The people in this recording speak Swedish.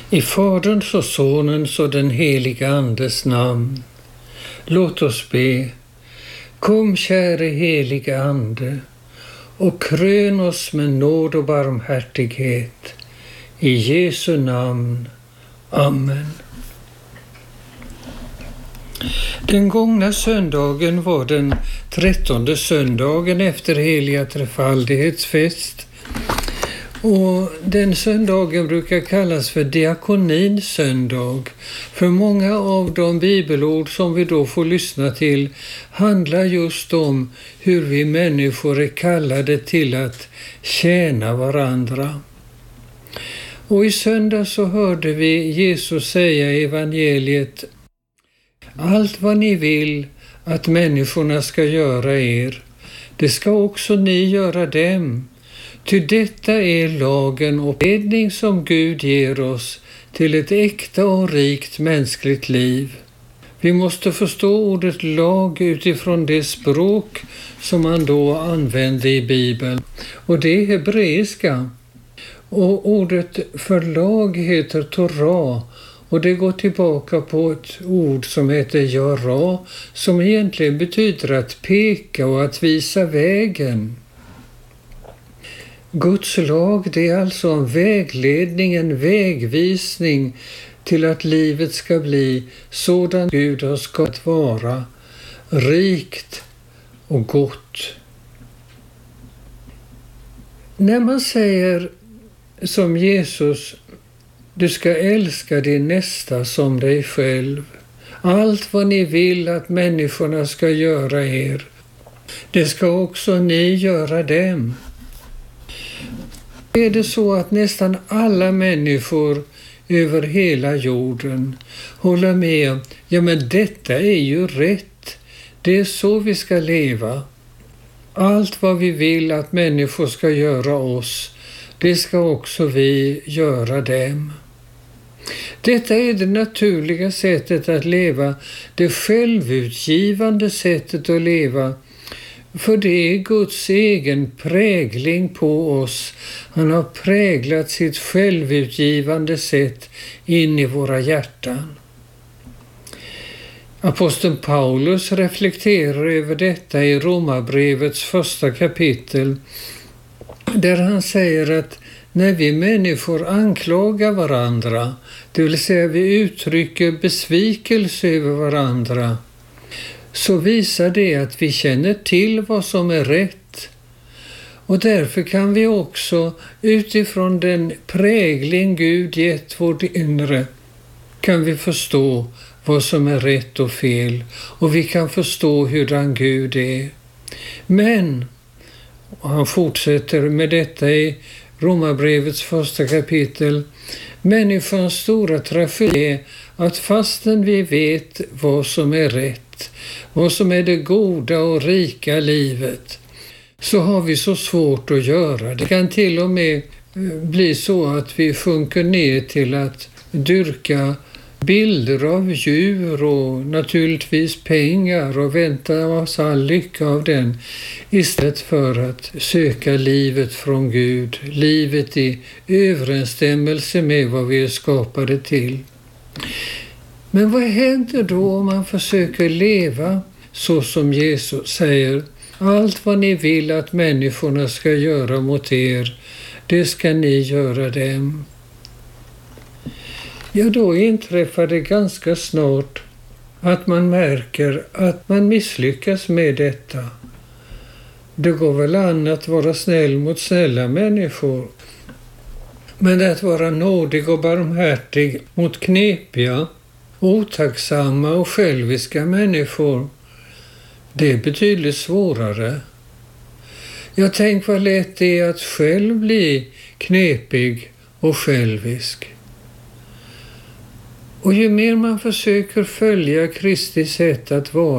I Faderns och Sonens och den heliga Andes namn. Låt oss be. Kom, käre heliga Ande, och krön oss med nåd och barmhärtighet. I Jesu namn. Amen. Den gångna söndagen var den 13:e söndagen efter heliga trefaldighetsfest. Och den söndagen brukar kallas för diakonins söndag. För många av de bibelord som vi då får lyssna till handlar just om hur vi människor är kallade till att tjäna varandra. Och i söndag så hörde vi Jesus säga i evangeliet: allt vad ni vill att människorna ska göra er, det ska också ni göra dem. Ty detta är lagen och ledning som Gud ger oss till ett äkta och rikt mänskligt liv. Vi måste förstå ordet lag utifrån det språk som man då använde i Bibeln. Och det är hebreiska. Och ordet för lag heter Torah. Och det går tillbaka på ett ord som heter Jara, som egentligen betyder att peka och att visa vägen. Guds lag, det är alltså en vägledning, en vägvisning till att livet ska bli sådan Gud har skapat vara, rikt och gott. När man säger som Jesus: du ska älska din nästa som dig själv. Allt vad ni vill att människorna ska göra er, det ska också ni göra dem. Är det så att nästan alla människor över hela jorden håller med? Ja, men detta är ju rätt. Det är så vi ska leva. Allt vad vi vill att människor ska göra oss, det ska också vi göra dem. Detta är det naturliga sättet att leva, det självutgivande sättet att leva. För det är Guds egen prägling på oss. Han har präglat sitt självutgivande sätt in i våra hjärtan. Aposteln Paulus reflekterar över detta i Romarbrevets 1:a kapitel, där han säger att när vi människor anklagar varandra, det vill säga vi uttrycker besvikelse över varandra, så visar det att vi känner till vad som är rätt. Och därför kan vi också utifrån den prägling Gud gett vårt inre, kan vi förstå vad som är rätt och fel. Och vi kan förstå hurdan Gud är. Men, och han fortsätter med detta i Romarbrevets 1:a kapitel, människans stora tragedi är att fastän vi vet vad som är rätt, vad som är det goda och rika livet, så har vi så svårt att göra. Det kan till och med bli så att vi sjunker ner till att dyrka bilder av djur och naturligtvis pengar och vänta oss all lycka av den, istället för att söka livet från Gud, livet i överensstämmelse med vad vi är skapade till. Men vad händer då om man försöker leva så som Jesus säger: allt vad ni vill att människorna ska göra mot er, det ska ni göra dem. Ja, då inträffar det ganska snart att man märker att man misslyckas med detta. Det går väl an att vara snäll mot snälla människor, men att vara nådig och barmhärtig mot knepiga, otacksamma och själviska människor, det är betydligt svårare. Jag tänker vad lätt det är att själv bli knepig och självisk. Och ju mer man försöker följa Kristi sätt att vara,